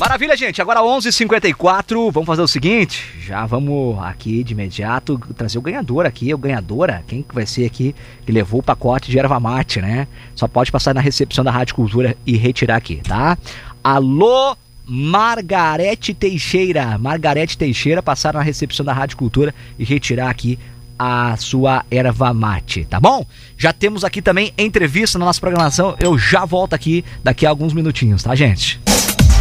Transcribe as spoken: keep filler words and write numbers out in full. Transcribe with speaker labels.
Speaker 1: Maravilha, gente. Agora onze e cinquenta e quatro, vamos fazer o seguinte, já vamos aqui de imediato trazer o ganhador aqui, o ganhadora, quem que vai ser aqui que levou o pacote de erva mate, né? Só pode passar na recepção da Rádio Cultura e retirar aqui, tá? Alô, Margarete Teixeira. Margarete Teixeira, passar na recepção da Rádio Cultura e retirar aqui a sua erva mate, tá bom? Já temos aqui também entrevista na nossa programação, eu já volto aqui daqui a alguns minutinhos, tá, gente?